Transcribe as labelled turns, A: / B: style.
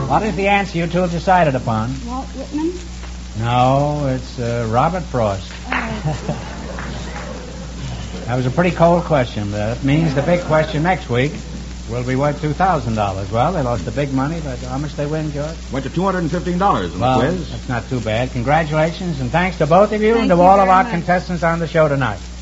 A: What is the answer you two have decided upon?
B: Walt Whitman?
A: No, it's Robert Frost. That was a pretty cold question. That means the big question next week will be worth $2,000. Well, they lost the big money, but how much they win, George?
C: Went to $215 in the quiz.
A: That's not too bad. Congratulations, and thanks to both of you and to
B: Thank you
A: all of
B: very
A: our
B: much.
A: contestants on the show tonight.